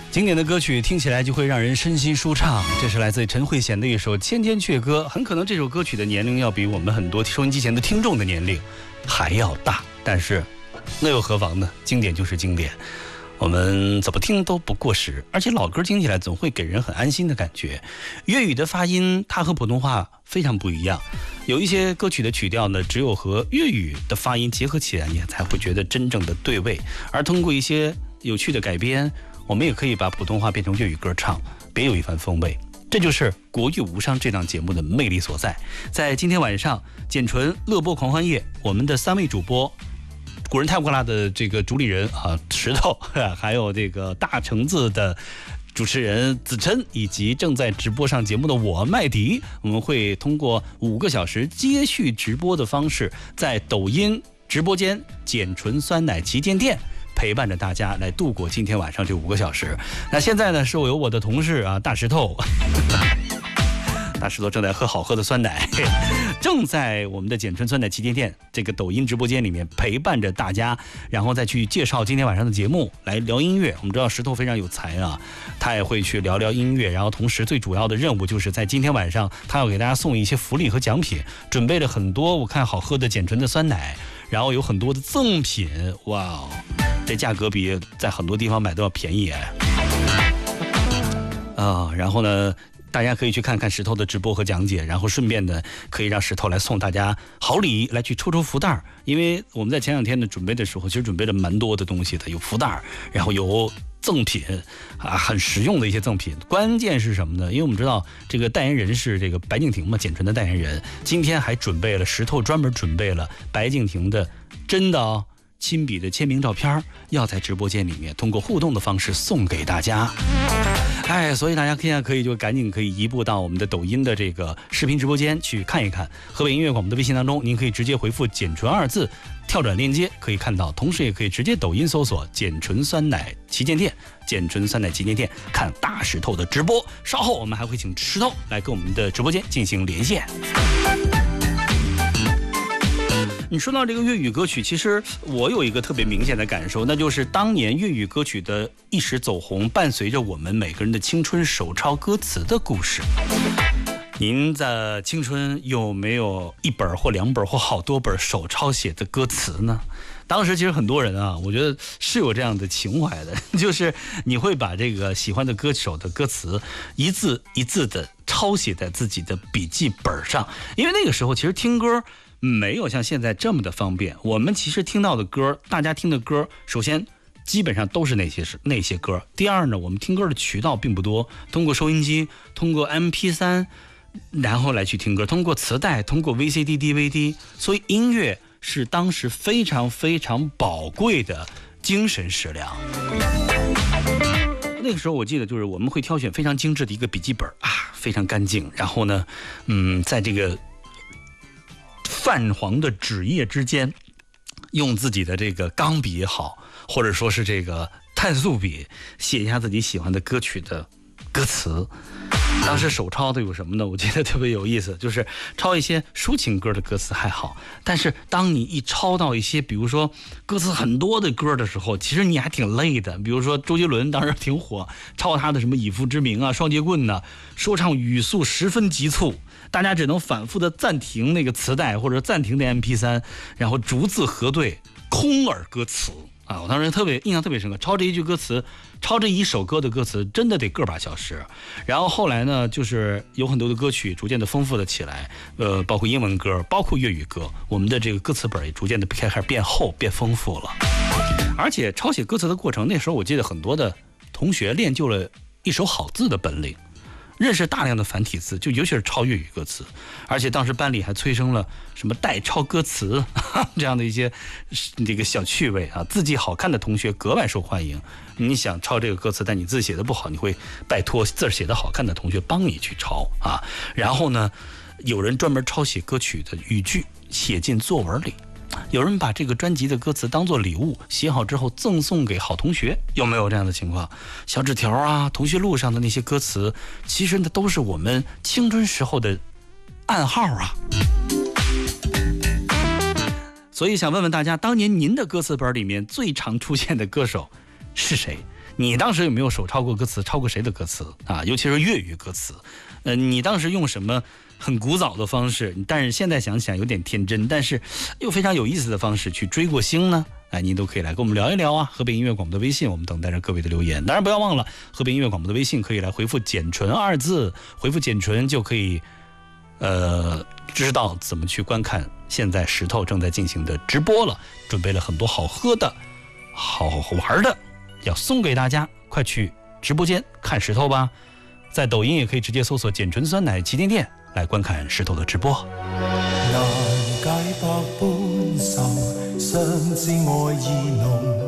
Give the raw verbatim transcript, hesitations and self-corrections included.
经典的歌曲听起来就会让人身心舒畅，这是来自陈慧娴的一首《千千阙歌》。很可能这首歌曲的年龄要比我们很多收音机前的听众的年龄还要大，但是那又何妨呢？经典就是经典，我们怎么听都不过时，而且老歌听起来总会给人很安心的感觉。粤语的发音它和普通话非常不一样，有一些歌曲的曲调呢，只有和粤语的发音结合起来，你才会觉得真正的对味。而通过一些有趣的改编，我们也可以把普通话变成粤语歌唱，别有一番风味。这就是国乐无伤这档节目的魅力所在。在今天晚上简纯乐播狂欢夜，我们的三位主播，古人太过辣的这个主理人啊石头，还有这个大橙子的主持人子琛，以及正在直播上节目的我麦迪，我们会通过五个小时接续直播的方式，在抖音直播间简纯酸奶旗舰店陪伴着大家来度过今天晚上这五个小时。那现在呢，是我有我的同事啊，大石头，大石头正在喝好喝的酸奶，正在我们的简纯酸奶旗舰店这个抖音直播间里面陪伴着大家，然后再去介绍今天晚上的节目，来聊音乐。我们知道石头非常有才啊，他也会去聊聊音乐，然后同时最主要的任务就是在今天晚上，他要给大家送一些福利和奖品，准备了很多我看好喝的简纯的酸奶，然后有很多的赠品，哇哦！这价格比在很多地方买都要便宜哎，啊，然后呢，大家可以去看看石头的直播和讲解，然后顺便呢，可以让石头来送大家好礼，来去抽抽福袋。因为我们在前两天呢准备的时候，其实准备了蛮多的东西的，有福袋，然后有赠品啊，很实用的一些赠品。关键是什么呢？因为我们知道这个代言人是这个白敬亭嘛，简纯的代言人，今天还准备了石头专门准备了白敬亭的真的哦。亲笔的签名照片，要在直播间里面通过互动的方式送给大家。哎，所以大家现在可以就赶紧可以移步到我们的抖音的这个视频直播间去看一看。河北音乐广播的微信当中，您可以直接回复简纯二字，跳转链接可以看到，同时也可以直接抖音搜索简纯酸奶旗舰店，简纯酸奶旗舰店看大石头的直播。稍后我们还会请石头来跟我们的直播间进行连线。你说到这个粤语歌曲，其实我有一个特别明显的感受，那就是当年粤语歌曲的一时走红，伴随着我们每个人的青春手抄歌词的故事。您的青春有没有一本或两本或好多本手抄写的歌词呢？当时其实很多人啊，我觉得是有这样的情怀的，就是你会把这个喜欢的歌手的歌词一字一字的抄写在自己的笔记本上，因为那个时候其实听歌没有像现在这么的方便。我们其实听到的歌，大家听的歌，首先基本上都是那些是那些歌。第二呢，我们听歌的渠道并不多，通过收音机，通过 M P 三， 然后来去听歌，通过磁带，通过 V C D、D V D， 所以音乐是当时非常非常宝贵的精神食粮。那个时候我记得就是我们会挑选非常精致的一个笔记本啊，非常干净，然后呢，嗯，在这个泛黄的纸页之间，用自己的这个钢笔也好，或者说是这个碳素笔，写一下自己喜欢的歌曲的歌词。当时手抄的有什么呢？我觉得特别有意思，就是抄一些抒情歌的歌词还好，但是当你一抄到一些比如说歌词很多的歌的时候，其实你还挺累的。比如说周杰伦当时挺火，抄他的什么以父之名啊、双截棍呢，说唱语速十分急促，大家只能反复的暂停那个磁带或者暂停的 M P 三， 然后逐字核对空耳歌词啊，我当时特别印象特别深刻，抄这一句歌词，抄这一首歌的歌词，真的得个把小时。然后后来呢，就是有很多的歌曲逐渐的丰富了起来，呃，包括英文歌，包括粤语歌，我们的这个歌词本也逐渐的开始变厚、变丰富了。而且抄写歌词的过程，那时候我记得很多的同学练就了一手好字的本领。认识大量的繁体字，就尤其是抄粤语歌词，而且当时班里还催生了什么代抄歌词这样的一些这个小趣味啊，字迹好看的同学格外受欢迎。你想抄这个歌词，但你字写的不好，你会拜托字写的好看的同学帮你去抄啊。然后呢，有人专门抄写歌曲的语句，写进作文里。有人把这个专辑的歌词当作礼物，写好之后赠送给好同学，有没有这样的情况？小纸条啊，同学录上的那些歌词，其实呢都是我们青春时候的暗号啊。所以想问问大家，当年您的歌词本里面最常出现的歌手是谁？你当时有没有手抄过歌词？抄过谁的歌词啊？尤其是粤语歌词，呃，你当时用什么很古早的方式？但是现在想想有点天真，但是又非常有意思的方式去追过星呢？哎，您都可以来跟我们聊一聊啊！河北音乐广播的微信，我们等待着各位的留言。当然不要忘了，河北音乐广播的微信可以来回复“简纯”二字，回复“简纯”就可以，呃，知道怎么去观看现在石头正在进行的直播了。准备了很多好喝的、好玩的。要送给大家，快去直播间看石头吧！在抖音也可以直接搜索“简纯酸奶旗舰店”来观看石头的直播。 難解百般愁，相知愛意濃。